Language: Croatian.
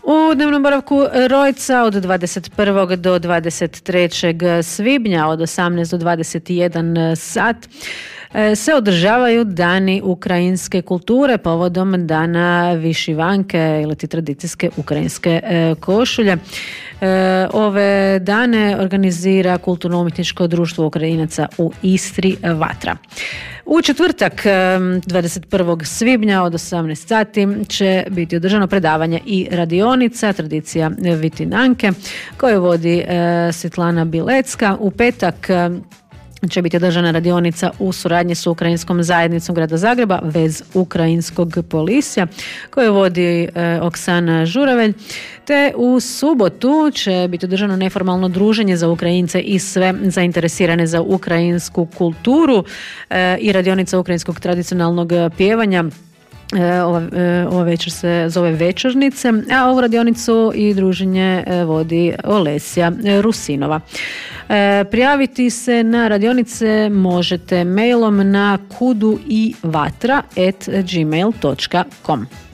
U dnevnom boravku Rojca od 21. do 23. svibnja od 18 do 21 sat se održavaju dani ukrajinske kulture povodom dana višivanke ili ti tradicijske ukrajinske košulje. Ove dane organizira Kulturno-umjetničko društvo Ukrajinaca u Istri Vatra. U četvrtak 21. svibnja od 18 sati će biti održano predavanje i radionica tradicija vitinanke koju vodi Svetlana Bilecka. U petak će biti održana radionica u suradnji s Ukrajinskom zajednicom Grada Zagreba vez Ukrajinskog polisja koju vodi Oksana Žuravelj. Te u subotu će biti održano neformalno druženje za Ukrajince i sve zainteresirane za ukrajinsku kulturu i radionica ukrajinskog tradicionalnog pjevanja. Ova večer se zove Večernjice, a ovu radionicu i druženje vodi Olesja Rusinova. Prijaviti se na radionice možete mailom na kuduivatra@gmail.com.